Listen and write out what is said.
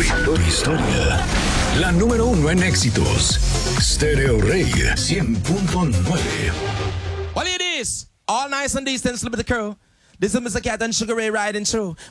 Tu historia. La número 1 en éxitos. Stereo Rey 100.9. Well, it is all nice and decent with the crew. This is Mr. Cat and Sugar Ray riding through.